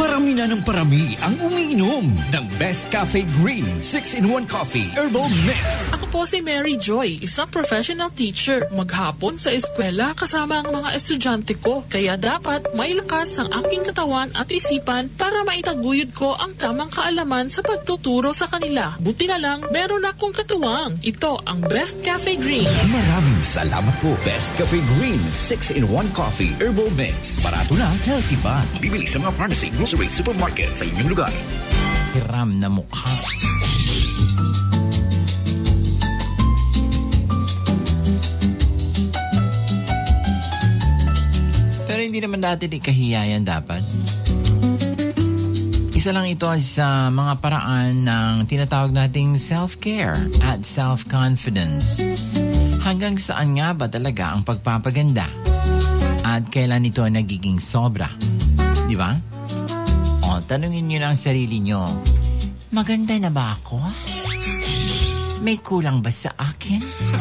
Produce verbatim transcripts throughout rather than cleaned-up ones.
Parami na ng parami ang umiinom ng Best Cafe Green six in one Coffee Herbal Mix. Ako po si Mary Joy, isang professional teacher. Maghapon sa eskwela kasama ang mga estudyante ko. Kaya dapat may lakas ang aking katawan at isipan para maitaguyod ko ang tamang kaalaman sa pagtuturo sa kanila. Buti na lang, meron akong katuwang. Ito ang Best Cafe Green. Maraming salamat po. Best Cafe Green six in one Coffee Herbal Mix. Barato na, healthy pa. Bibili sa mga pharmacy, grocery, supermarket sa inyong lugar. Hiram na mukha. Pero hindi naman natin ikahiyayan dapat. Isa lang ito sa mga paraan ng tinatawag nating self-care at self-confidence. Hanggang saan nga ba talaga ang pagpapaganda? At kailan ito nagiging sobra? Di ba? O, tanungin nyo lang sarili nyo, maganda na ba ako? May kulang ba sa akin?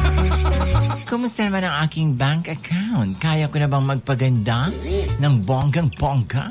Kumusta naman ang aking bank account? Kaya ko na bang magpaganda ng bonggang-bongga?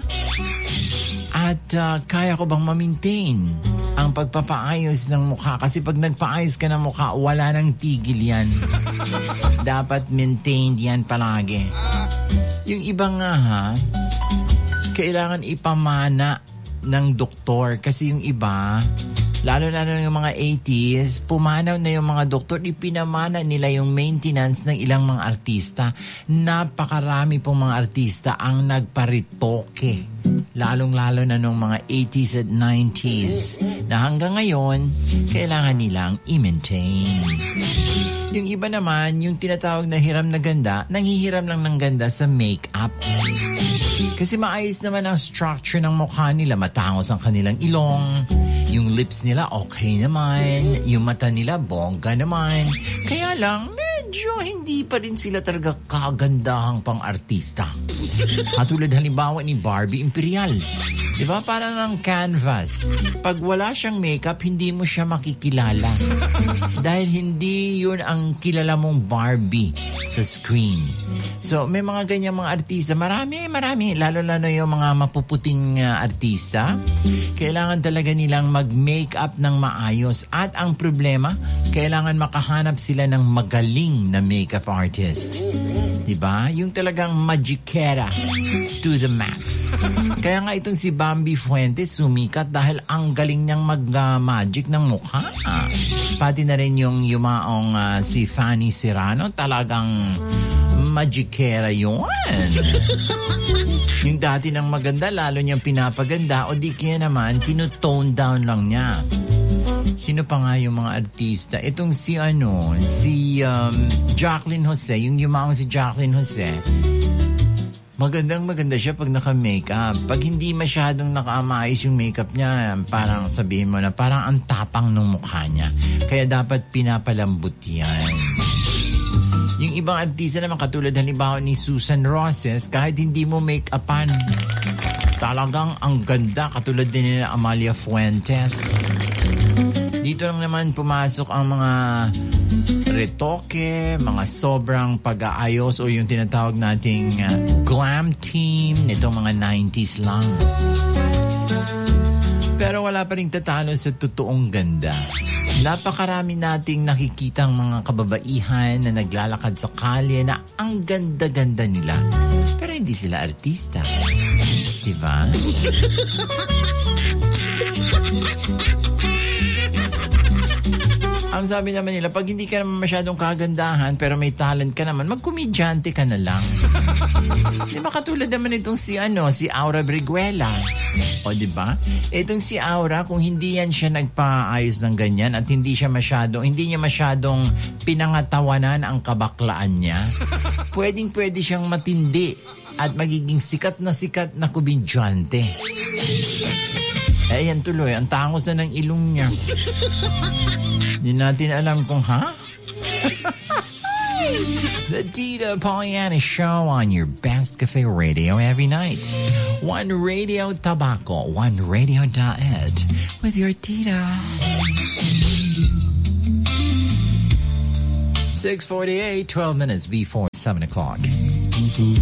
At uh, kaya ko bang ma-maintain ang pagpapaayos ng mukha? Kasi pag nagpaayos ka ng mukha, wala nang tigil yan. Dapat maintained yan palagi. Yung iba nga ha, kailangan ipamana ng doktor kasi yung iba, lalo-lalo yung mga eighties, pumanaw na yung mga doktor, ipinamana nila yung maintenance ng ilang mga artista. Napakarami pong mga artista ang nagparitoke. Lalong-lalo na nung mga eighties at nineties na hanggang ngayon, kailangan nilang i-maintain. Yung iba naman, yung tinatawag na hiram na ganda, nanghihiram lang ng ganda sa make-up. Kasi maayos naman ang structure ng mukha nila, matangos ang kanilang ilong, yung lips nila okay naman, yung mata nila bongga naman. Kaya lang, medyo hindi pa rin sila talaga kagandahang pang-artista. Katulad halimbawa ni Barbie Imperial. Diba? Parang ng canvas. Pag wala siyang makeup, hindi mo siya makikilala. Dahil hindi yun ang kilala mong Barbie sa screen. So, may mga ganyan mga artista. Marami, marami. Lalo-lalo yung mga mapuputing uh, artista. Kailangan talaga nilang mag-makeup ng maayos. At ang problema, kailangan makahanap sila ng magaling na makeup artist. Diba? Yung talagang magicera to the max. Kaya nga itong si Bambi Fuentes sumikat dahil ang galing niyang mag-magic uh, ng mukha. Ah, pati na rin yung yumaong uh, si Fanny Serrano, talagang magicera yun. Yung dati ng maganda, lalo niyang pinapaganda o di kaya naman, tinutone down lang niya. Sino pa nga yung mga artista? Itong si ano, si um, Jacqueline Jose, yung yumaong si Jacqueline Jose, magandang maganda siya pag naka-makeup. Pag hindi masyadong naka-amayos yung makeup niya, parang sabihin mo na parang ang tapang ng mukha niya. Kaya dapat pinapalambot yan. Yung ibang artista naman katulad halimbawa ni Susan Roses, kahit hindi mo make-upan, talagang ang ganda. Katulad din nila Amalia Fuentes. Dito lang naman pumasok ang mga retoke, mga sobrang pag-aayos o yung tinatawag nating uh, glam team nitong mga nineties lang. Pero wala pa rin tatalo sa totoong ganda. Napakarami nating nakikitang mga kababaihan na naglalakad sa kalye na ang ganda-ganda nila. Pero hindi sila artista. Diba? Ang sabi naman nila, pag hindi ka naman masyadong kagandahan pero may talent ka naman, magkomedyante ka na lang. Diba katulad naman itong si ano, si Aura Briguela. O diba? Itong si Aura, kung hindi yan siya nagpaayos ng ganyan at hindi siya masyadong, hindi niya masyadong pinangatawanan ang kabaklaan niya, pwedeng pwede siyang matindi at magiging sikat na sikat na komedyante. Eh, yan tuloy, ang tangos na ng ilong niya. Hindi natin alam kung, ha? The Tita Pollyanna Show on your best cafe radio every night. One Radio Tabaco, one Radio Diet with your Tita. six forty-eight, twelve minutes before seven o'clock.